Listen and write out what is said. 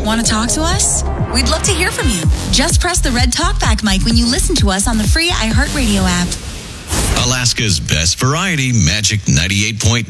Want to talk to us? We'd love to hear from you. Just press the red talkback mic when you listen to us on the free iHeartRadio app. Alaska's best variety, Magic 98.9.